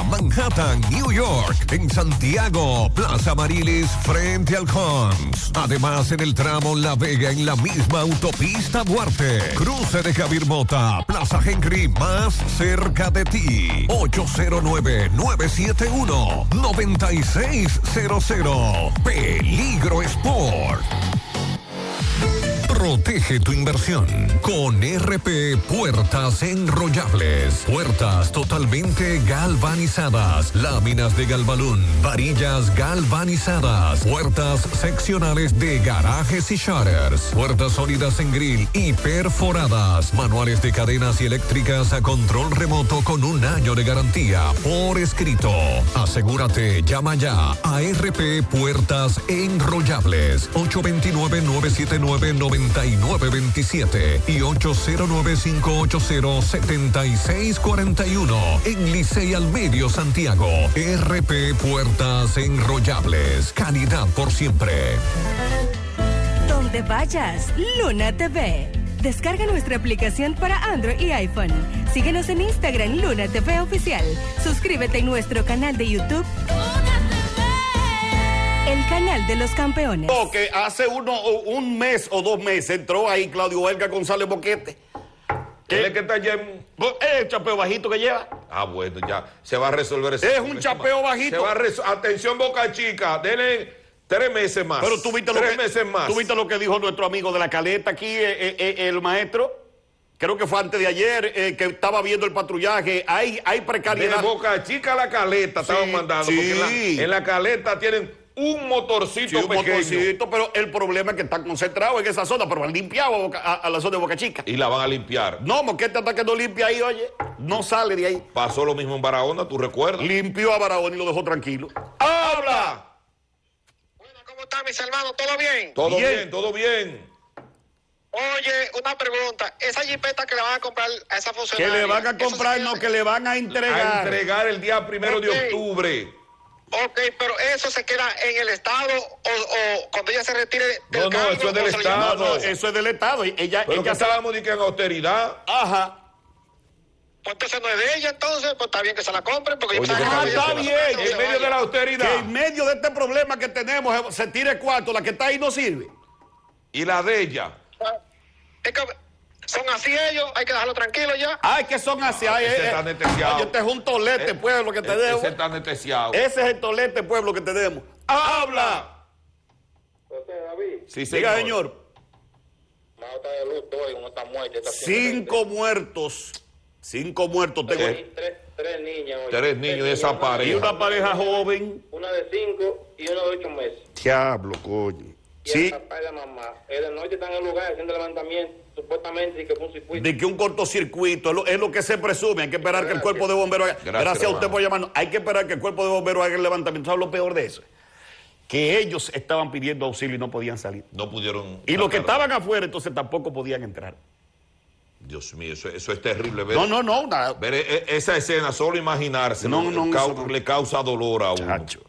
Manhattan, New York. En Santiago, Plaza Marilis, frente al Hans. Además, en el tramo La Vega, en la misma autopista Duarte. Cruce de Javier Mota, Plaza Henry, más cerca de ti. 809-971-9600. Peligro Sport. Protege tu inversión con RP Puertas Enrollables. Puertas totalmente galvanizadas, láminas de Galvalún, varillas galvanizadas, puertas seccionales de garajes y shutters, puertas sólidas en grill y perforadas, manuales de cadenas y eléctricas a control remoto con 1 año de garantía por escrito. Asegúrate, llama ya a RP Puertas Enrollables 829-979-9927 y 809-580-7641 en Licey al Medio, Santiago. RP Puertas Enrollables, calidad por siempre. Donde vayas, Luna TV. Descarga nuestra aplicación para Android y iPhone. Síguenos en Instagram, Luna TV Oficial. Suscríbete en nuestro canal de YouTube, el canal de los campeones. Que hace un mes o 2 meses entró ahí Claudio Elgar González Boquete. ¿Qué es que está allá? El chapeo bajito que lleva. Ah, bueno, ya se va a resolver ese Es un chapeo bajito. Atención, Boca Chica, denle 3 meses más. Pero tú viste 3 meses más. ¿Tú viste lo que dijo nuestro amigo de la Caleta aquí, el maestro? Creo que fue antes de ayer, que estaba viendo el patrullaje. Hay precariedad. De Boca Chica a la Caleta estaban mandando. Sí. Porque en la Caleta tienen un motorcito pequeño. Pero el problema es que está concentrado en esa zona, pero han limpiado a la zona de Boca Chica. Y la van a limpiar. No, Moquete hasta que no limpia ahí, oye, no sale de ahí. Pasó lo mismo en Barahona, ¿tú recuerdas? Limpió a Barahona y lo dejó tranquilo. ¡Habla! Bueno, ¿cómo están mis hermanos? ¿Todo bien? Todo bien, todo bien. Oye, una pregunta. Esa jipeta que le van a comprar a esa funcionaria... Que le van a comprar, no, que le van a entregar. A entregar el día 1 de octubre. Ok, pero eso se queda en el Estado o cuando ella se retire del cargo. No, eso es del Estado. No, eso es del Estado. Ella que estábamos en austeridad. Ajá. Pues entonces no es de ella, entonces, pues está bien que se la compren. Porque Oye, está bien. En medio de la austeridad. Que en medio de este problema que tenemos se tire cuarto, la que está ahí no sirve. ¿Y la de ella? Es que son así ellos, hay que dejarlo tranquilo ya. Ay, que son así. Ese está anestesiado. Este es un tolete, pueblo, que te demos. Ese está anestesiado. Ese es el tolete, pueblo, que te demos. ¡Habla! José David. Sí, Diga, señor. Nota de luto hoy, como está muerto. 5 muertos. 5 muertos. Tres niñas. Oye. 3 niños de esa pareja. Y una pareja joven. Una de 5 y una de 8 meses. Diablo, coño. Y Sí. el papá y la mamá. De noche están en el lugar haciendo levantamiento, supuestamente, y que fue un circuito. De que un cortocircuito, es lo que se presume. Hay que esperar que el cuerpo de bomberos haga. Gracias a usted por llamarnos. Hay que esperar que el cuerpo de bomberos haga el levantamiento. ¿Sabes lo peor de eso? Que ellos estaban pidiendo auxilio y no podían salir. No pudieron. Y los que estaban afuera, entonces tampoco podían entrar. Dios mío, eso es terrible. Ver, No. Nada. ver esa escena, solo imaginarse, le causa dolor a uno. Chacho.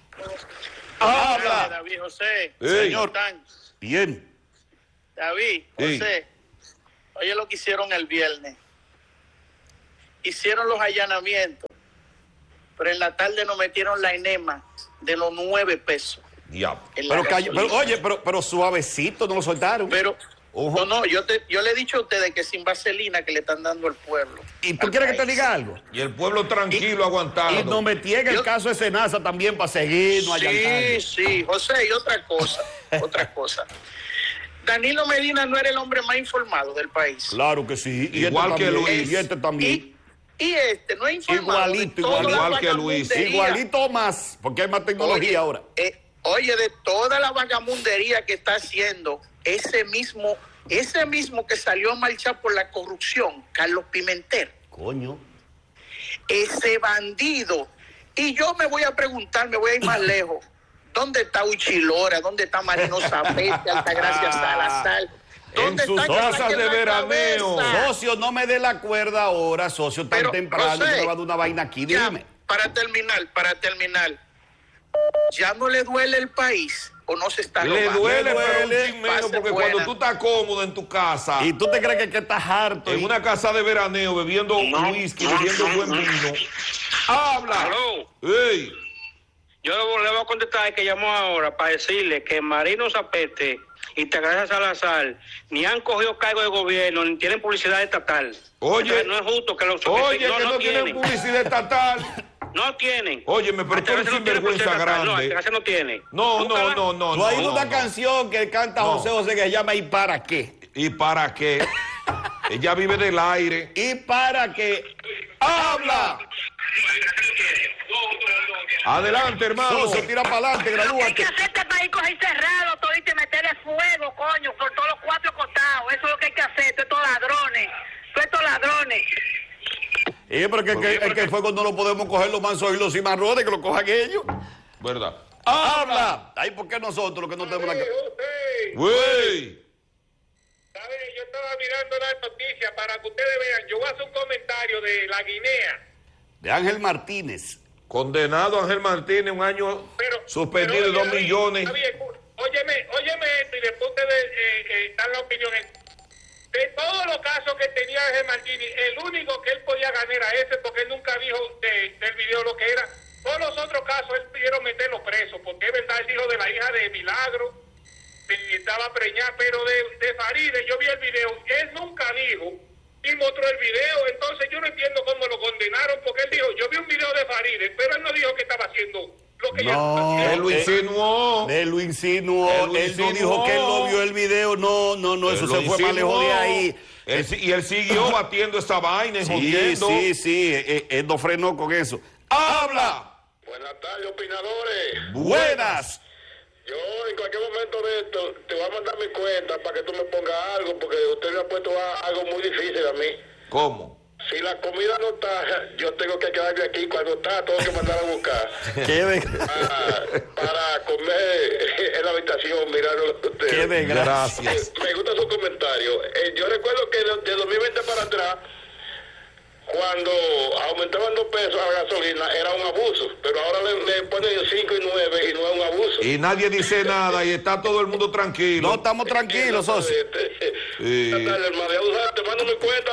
Habla, David José. Señor. ¿Están? Bien. David, Sí. José, oye lo que hicieron el viernes. Hicieron los allanamientos, pero en la tarde nos metieron la enema de los 9 pesos. Diablo. en la gasolina. Pero suavecito, no lo soltaron. Pero, Ojo. no, yo le he dicho a ustedes que sin vaselina que le están dando al pueblo. ¿Y tú quieres que te diga algo? Y el pueblo tranquilo aguantando. Y nos metí en el caso de Senasa también para seguirnos allantando. Sí, José, y otra cosa. Danilo Medina no era el hombre más informado del país. Claro que sí. Y Igual este que también, Luis. Y este también. Y este no es informado. Igual que Luis. Igualito más, porque hay más tecnología ahora. Oye, de toda la vagamundería que está haciendo ese mismo que salió a marchar por la corrupción, Carlos Pimentel. Coño. Ese bandido. Y yo me voy a preguntar, me voy a ir más lejos. ¿Dónde está Uchilora? ¿Dónde está Marino Zapete, Altagracia Salazar? En sus casas de veraneo. Socio, no me dé la cuerda ahora, socio, tan temprano. José, me va a dar una vaina aquí, ya, dime. para terminar, ya no le duele el país o no se está Le robando? duele, pero un chin menos, Pase porque buena. cuando tú estás cómodo en tu casa, ¿Y tú te crees que estás harto? en una casa de veraneo, bebiendo whisky, bebiendo buen vino, habla. Aló. Ey. Yo le voy a contestar al que llamó ahora para decirle que Marino Zapete y Tagracia Salazar ni han cogido cargo de gobierno, ni tienen publicidad estatal. Oye. Entonces, no es justo que los... Oye, que no tienen publicidad estatal. No tienen. Óyeme, pero tú eres un sinvergüenza grande. No, no tiene. No. Tú hay una canción que canta José José que se llama ¿Y para qué? ¿Y para qué? Ella vive del aire. ¿Y para qué? ¡Habla! Adelante, hermano. Se tira para adelante, Lo que hay gradúate. que hacer este país coger cerrado, todo y meterle fuego, coño, por todos los cuatro costados. Eso es lo que hay que hacer, todos estos ladrones. Todos estos ladrones. Pero que fuego no lo podemos coger los mansos y los cimarrones, que lo cojan ellos. ¿Verdad? ¡Habla! Ay, ¿por qué nosotros los que no tenemos la... Güey. ¿Sabe? Yo estaba mirando las noticias para que ustedes vean. Yo voy a hacer un comentario de la Guinea. De Ángel Martínez. Condenado Ángel Martínez, un año suspendido de 2 millones. Óyeme esto y después ustedes dan la opinión. De todos los casos que tenía Ángel Martínez, el único que él podía ganar era ese, porque él nunca dijo del video lo que era. Todos los otros casos él pidieron meterlo preso, porque es verdad, es hijo de la hija de Milagro, y estaba preñada, pero de Faride, yo vi el video, él nunca dijo, y mostró el video, entonces yo no entiendo cómo lo condenaron, porque él dijo, yo vi un video de Faride, pero él no dijo que estaba haciendo lo que Él lo insinuó. Él lo insinuó. Él no dijo que él no vio el video. No, eso se fue más lejos de ahí. Y él siguió batiendo esa vaina y jodiendo. Sí. Él no frenó con eso. ¡Habla! Buenas tardes, opinadores. Buenas. Yo en cualquier momento de esto te voy a mandar mi cuenta para que tú me pongas algo, porque usted me ha puesto algo muy difícil a mí. ¿Cómo? Si la comida no está, yo tengo que quedarme aquí. Cuando está, tengo que mandar a buscar. Para comer en la habitación, mirando ustedes. Qué desgracia. Gracias. Me gusta su comentario. Yo recuerdo que de 2020 para atrás, cuando aumentaban 2 pesos a la gasolina, era un abuso. Pero ahora le ponen 5 y 9 y no es un abuso. Y nadie dice nada y está todo el mundo tranquilo. No, estamos tranquilos, socio. Sí. Te mando mi cuenta.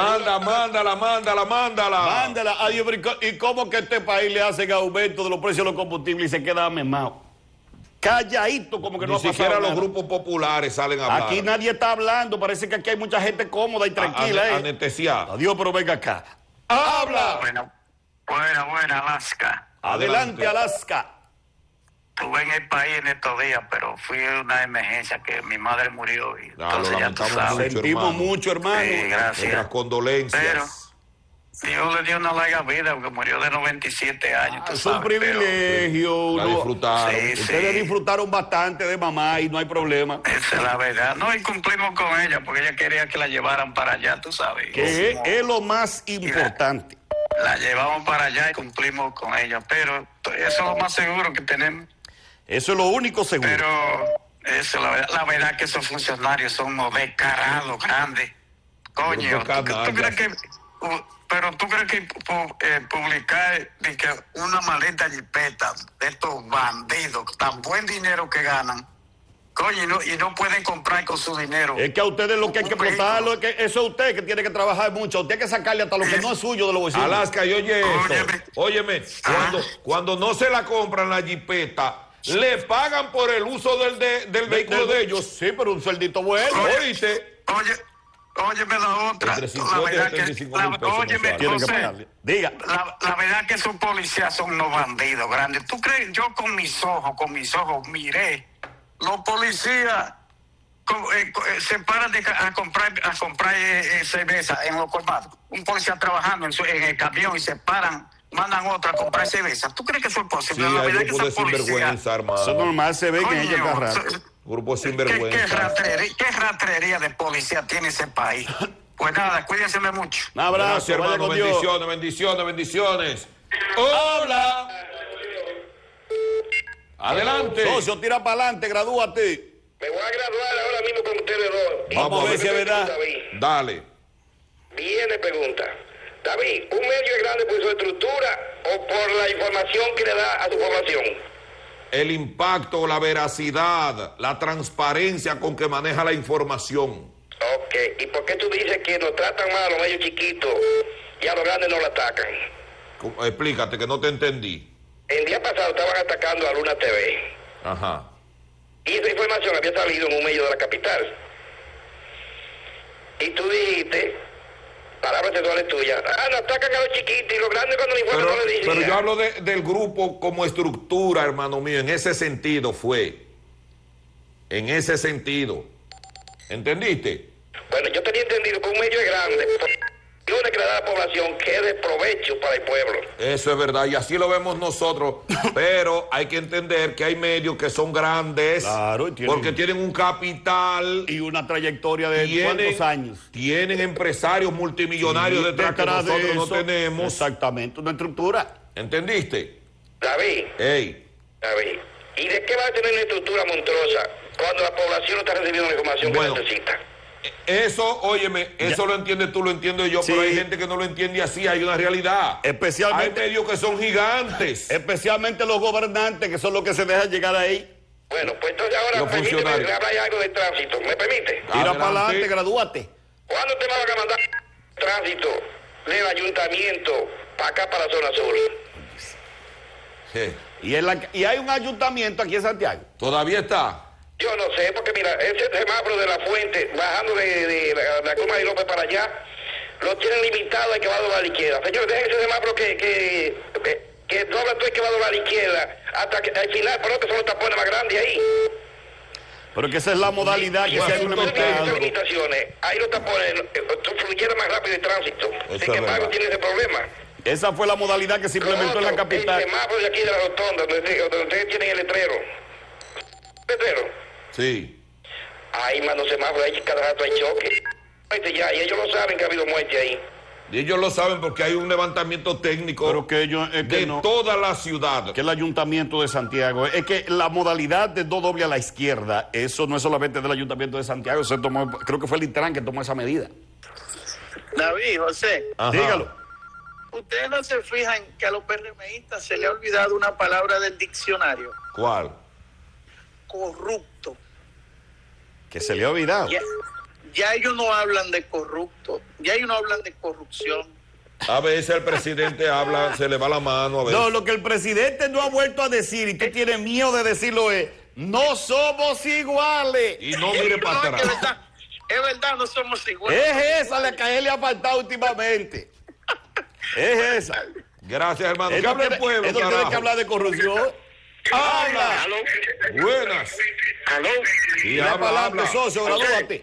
Mándala. Adiós, ¿y cómo que este país le hacen aumento de los precios de los combustibles y se queda memado? Calladito, como que no ha Ni pasado siquiera nada. los grupos populares salen a hablar. Aquí nadie está hablando, parece que aquí hay mucha gente cómoda y tranquila. Anestesiada. Adiós, pero venga acá. ¡Habla! Buena, Alaska. Adelante, Alaska. Estuve en el país en estos días, pero fui a una emergencia que mi madre murió. Y entonces lo ya tú lamentamos sabes. Sentimos mucho, hermano. Sí, gracias. Nuestras condolencias. Pero Dios le dio una larga vida porque murió de 97 años. tú Es un sabes, privilegio. La uno- disfrutaron. Sí, Ustedes disfrutaron bastante de mamá y no hay problema. pero esa es la verdad. No, y cumplimos con ella porque ella quería que la llevaran para allá, tú sabes. Que Hicimos- es lo más importante. La llevamos para allá y cumplimos con ella. Pero eso es lo más seguro que tenemos. Eso es lo único seguro. Pero eso, la verdad que esos funcionarios son unos descarados grandes. Coño, ¿tú crees que... Pero tú crees que publicar de que una maleta jipeta de estos bandidos, tan buen dinero que ganan, coño, y no pueden comprar con su dinero? Es que a ustedes lo que hay que explotarlo, es que eso es usted que tiene que trabajar mucho. Usted hay que sacarle hasta lo que no es suyo de los bolsillos. Alaska, y oye esto. Óyeme, cuando no se la compran la jipeta, le pagan por el uso del vehículo de ellos. Sí, pero un sueldito bueno. ¿Oíste? Óyeme la otra. Entre 50 La y verdad que, 35 mil pesos óyeme, mensuales. Tienen que José, pagarle. Diga. la verdad que esos policías son unos bandidos grandes. ¿Tú crees? Yo con mis ojos miré los policías se paran a comprar cerveza en los colmados. Un policía trabajando en el camión y se paran, mandan otro a comprar cerveza. ¿Tú crees que eso es posible? Sí, la hay verdad que grupos de esos policías... sinvergüenza, hermano. Eso es normal, se ve que ella está raro. Grupo sinvergüenza. ¿Qué ratrería de policía tiene ese país? Pues nada, cuídense mucho. Un abrazo, Gracias, vaya hermano. con Dios. Bendiciones. ¡Hola! Adelante. Socio, tira para adelante, gradúate. Me voy a graduar ahora mismo con ustedes dos. Vamos a ver si es verdad. David. Dale. Viene pregunta. David, ¿un medio es grande por su estructura o por la información que le da a su población? el impacto, la veracidad, la transparencia con que maneja la información. Ok, ¿y por qué tú dices que nos tratan mal a los medios chiquitos y a los grandes no lo atacan? Explícate, que no te entendí. El día pasado estaban atacando a Luna TV. Ajá. Y esa información había salido en un medio de la capital. Y tú dijiste, palabras sexuales tuyas, no atacan a los chiquitos y los grandes cuando le informan no le dicen. Pero yo hablo del grupo como estructura, hermano mío, en ese sentido fue. En ese sentido. ¿Entendiste? Bueno, yo tenía entendido que un medio es grande, que le da a la población que es de provecho para el pueblo. Eso es verdad, y así lo vemos nosotros, pero hay que entender que hay medios que son grandes, claro, porque tienen un capital y una trayectoria de cuántos años. Tienen empresarios multimillonarios detrás que nosotros no tenemos. Exactamente, una estructura. ¿Entendiste? David. Hey. David. ¿Y de qué va a tener una estructura monstruosa cuando la población no está recibiendo la información que necesita? Eso, óyeme, eso lo entiendes tú, lo entiendo yo, pero hay gente que no lo entiende así, hay una realidad. Especialmente hay medios que son gigantes. Especialmente los gobernantes, que son los que se dejan llegar ahí. Bueno, pues entonces ahora permíteme hablar algo de tránsito, ¿me permite? Tira para adelante, gradúate. ¿Cuándo te van a mandar tránsito del ayuntamiento para acá, para la zona sur? Sí. Y hay un ayuntamiento aquí en Santiago. ¿Todavía está? Yo no sé, porque mira, ese semáforo de la Fuente, bajando de la Cruz María López para allá, lo tienen limitado, hay que va a doblar a la izquierda. Señores, dejen ese semáforo que dobla todo y que va a doblar a la izquierda, hasta que al final, por lo que son los tapones más grandes ahí. Pero que esa es la modalidad que se ha implementado. Ahí los tapones fluyeron más rápido el tránsito. Sin embargo, tiene ese problema. Esa fue la modalidad que se implementó en la capital. El semáforo de aquí de la rotonda, donde ustedes tienen el letrero. Sí. Ahí, mano, semáforo, ahí cada rato hay choque. Ya, y ellos lo saben que ha habido muerte ahí. Y ellos lo saben porque hay un levantamiento técnico. Pero que ellos, de toda la ciudad. Que el ayuntamiento de Santiago, es que la modalidad de no doble a la izquierda, eso no es solamente del ayuntamiento de Santiago, se tomó, creo que fue el Intran que tomó esa medida. David, José. Ajá. Dígalo. Ustedes no se fijan que a los PRMistas se le ha olvidado una palabra del diccionario. ¿Cuál? Corrupto. Que se le ha olvidado. Ya ellos no hablan de corrupto, ya ellos no hablan de corrupción. A veces el presidente habla, se le va la mano a veces. No, lo que el presidente no ha vuelto a decir, y tú tienes miedo de decirlo, es: no somos iguales. Y no mire para atrás. Es verdad, no somos iguales. Es esa la que a él le ha faltado últimamente. Es esa. Gracias, hermano. ¿Qué habla el pueblo? Esto tiene que hablar de corrupción. ¡Habla! ¿Aló? Buenas. ¿Aló? Y habla, socio, gradúate.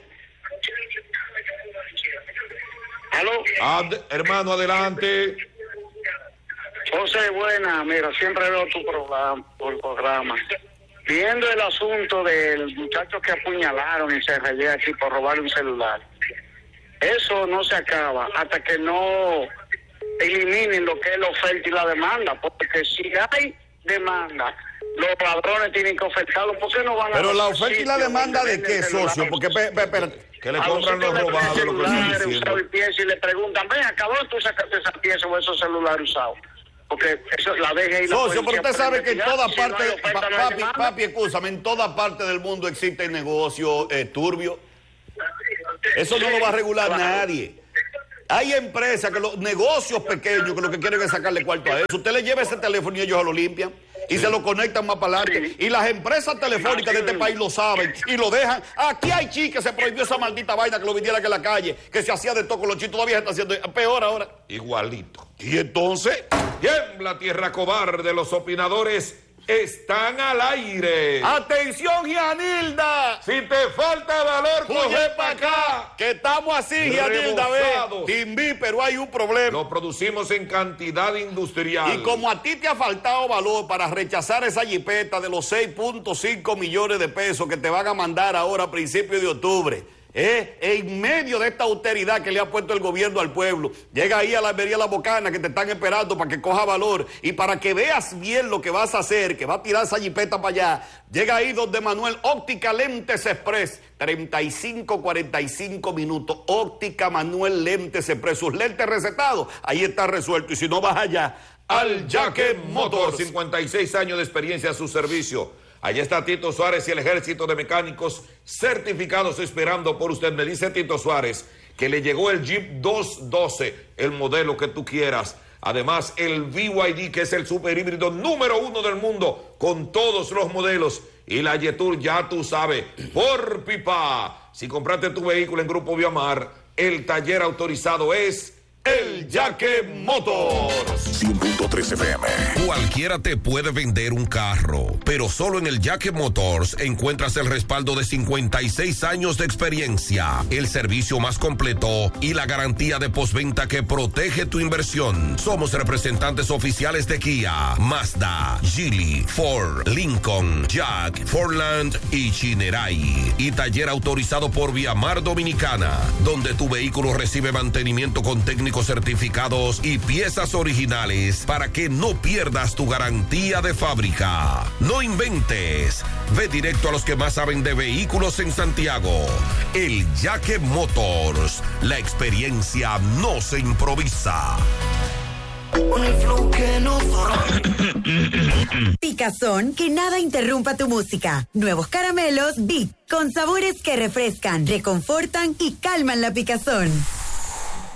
¿Aló? Hermano, adelante. José, buena, mira, siempre veo tu programa. Viendo el asunto del muchacho que apuñalaron y se rayé aquí por robar un celular. Eso no se acaba hasta que no eliminen lo que es la oferta y la demanda, porque si hay demanda, los ladrones tienen que ofertarlo. ¿Por qué no van a... Pero la oferta y la demanda de qué, socio? Porque, espérate, que le compran los robados, lo que están diciendo. Y le preguntan, ven, acabó tú sacaste esa pieza o esos celulares usados. Porque eso la deje y la socio, pero usted sabe que en toda si parte, no papi, escúchame, en toda parte del mundo existen negocios turbios. Eso no lo va a regular nadie. Hay empresas que los negocios pequeños que lo que quieren es sacarle cuarto a eso. Usted le lleva ese teléfono y ellos lo limpian y se lo conectan más para adelante. Y las empresas telefónicas de este país lo saben y lo dejan. Aquí hay chicas, se prohibió esa maldita vaina que lo vendieran en la calle, que se hacía de todo con los chicos, todavía se está haciendo peor ahora. Igualito. Y entonces, tiembla tierra cobarde, los opinadores están al aire. ¡Atención, Gianilda! Si te falta valor, coge para acá. Que estamos así, Gianilda, ve. Pero hay un problema. Lo producimos en cantidad industrial. Y como a ti te ha faltado valor para rechazar esa jipeta de los 6.5 millones de pesos que te van a mandar ahora a principios de octubre, en medio de esta austeridad que le ha puesto el gobierno al pueblo, llega ahí a la Almería La Bocana, que te están esperando para que coja valor y para que veas bien lo que vas a hacer, que va a tirar esa jipeta para allá. Llega ahí donde Manuel, Óptica Lentes Express, 35-45 minutos, Óptica Manuel Lentes Express, sus lentes recetados, ahí está resuelto. Y si no vas allá, al Yaque Motor. 56 años de experiencia a su servicio. Allá está Tito Suárez y el ejército de mecánicos certificados esperando por usted. Me dice Tito Suárez que le llegó el Jeep 212, el modelo que tú quieras. Además, el BYD, que es el super híbrido número 1 del mundo, con todos los modelos. Y la Yetur, ya tú sabes, por pipa. Si compraste tu vehículo en Grupo Viamar, el taller autorizado es el Yaque Motors. 100.3 FM. Cualquiera te puede vender un carro, pero solo en el Yaque Motors encuentras el respaldo de 56 años de experiencia, el servicio más completo y la garantía de postventa que protege tu inversión. Somos representantes oficiales de Kia, Mazda, Geely, Ford, Lincoln, Jack, Fordland y Chinerai. Y taller autorizado por Viamar Dominicana, donde tu vehículo recibe mantenimiento con técnicos certificados y piezas originales para que no pierdas tu garantía de fábrica. No inventes. Ve directo a los que más saben de vehículos en Santiago. El Yaque Motors. La experiencia no se improvisa. Picazón, que nada interrumpa tu música. Nuevos caramelos Big, con sabores que refrescan, reconfortan y calman la picazón.